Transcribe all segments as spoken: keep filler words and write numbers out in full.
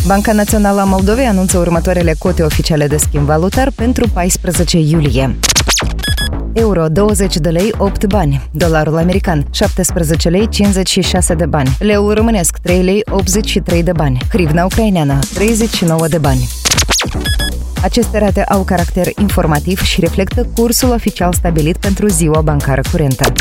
Banca Națională a Moldovei anunță următoarele cote oficiale de schimb valutar pentru paisprezece iulie. Euro douăzeci de lei opt bani, dolarul american șaptesprezece lei cincizeci și șase de bani, leu românesc trei lei optzeci și trei de bani, hrivna ucraineană treizeci și nouă de bani. Aceste rate au caracter informativ și reflectă cursul oficial stabilit pentru ziua bancară curentă.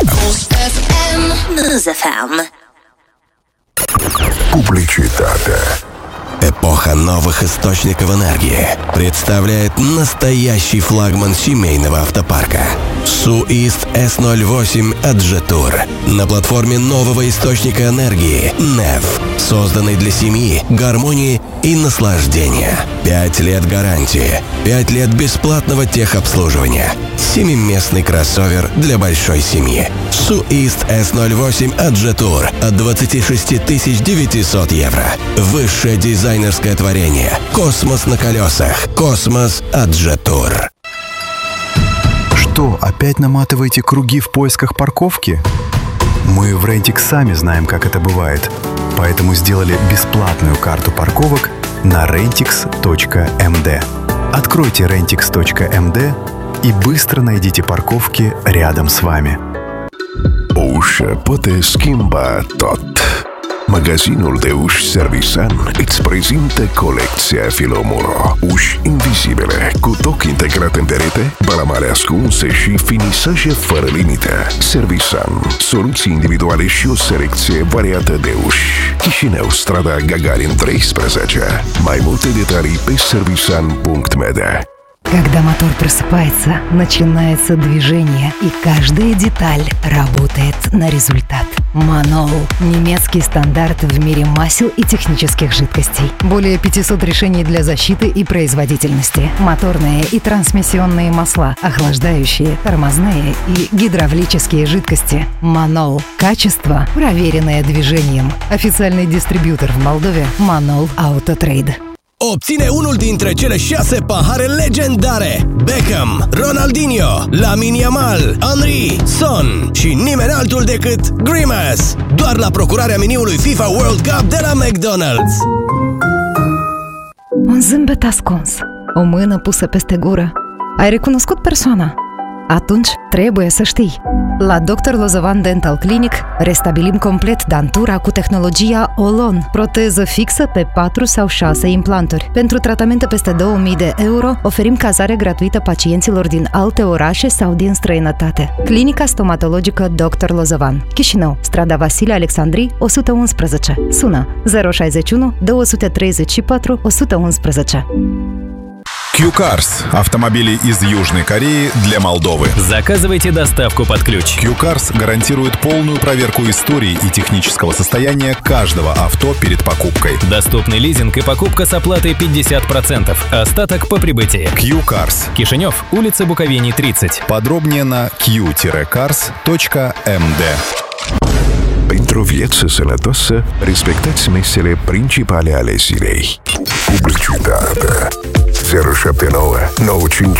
Publicitate. Эпоха новых источников энергии представляет настоящий флагман семейного автопарка Суист эс ноль восемь Аджетур на платформе нового источника энергии нэв, созданный для семьи, гармонии и наслаждения. Пять лет гарантии, пять лет бесплатного техобслуживания. Семиместный кроссовер для большой семьи. Суист эс ноль восемь Аджетур от двадцать шесть тысяч девятьсот евро. Высшее дизайнерское творение. Космос на колесах. Космос Аджетур. Что, опять наматываете круги в поисках парковки? Мы в Rentix сами знаем, как это бывает. Поэтому сделали бесплатную карту парковок на рентикс точка эм дэ. Откройте рентикс точка эм дэ и bыстро найдите парковки рядом с вами. O ușă poate schimba tot. Magazinul de uși Servisan îți prezintă colecția Filomuro. Uși invizibile, cu toc integrat în perete, balamale ascunse și finisaje fără limită. Servisan, soluții individuale și o selecție variată de uși. Chișinău, strada Gagarin treisprezece. Mai multe detalii pe servisan punct m d. Когда мотор просыпается, начинается движение, и каждая деталь работает на результат. Манол – немецкий стандарт в мире масел и технических жидкостей. Более пятисот решений для защиты и производительности. Моторные и трансмиссионные масла, охлаждающие, тормозные и гидравлические жидкости. Манол – качество, проверенное движением. Официальный дистрибьютор в Молдове – Манол Автотрейд. Obține unul dintre cele șase pahare legendare: Beckham, Ronaldinho, Lamine Yamal, Henry, Son și nimeni altul decât Grimace, doar la procurarea meniului FIFA World Cup de la McDonald's. Un zâmbet ascuns, o mână pusă peste gură. Ai recunoscut persoana? Atunci trebuie să știi. La doctor Lozovan Dental Clinic restabilim complet dantura cu tehnologia Olon, proteză fixă pe patru sau șase implanturi. Pentru tratamente peste două mii de euro oferim cazare gratuită pacienților din alte orașe sau din străinătate. Clinica stomatologică doctor Lozovan, Chișinău, strada Vasile Alexandrii o sută unsprezece. Sună zero șaizeci și unu două сто тридцать четыре o sută unsprezece. Q-Cars – автомобили из Южной Кореи для Молдовы. Заказывайте доставку под ключ. Q-Cars гарантирует полную проверку истории и технического состояния каждого авто перед покупкой. Доступный лизинг и покупка с оплатой пятьдесят процентов. Остаток по прибытии. Q-Cars. Кишинев, улица Буковини, тридцать. Подробнее на кью карс точка эм дэ. Pentru o viață sănătoasă, respectați mesele principale ale zilei. Publicitate. zero șapte nouă nouă cinci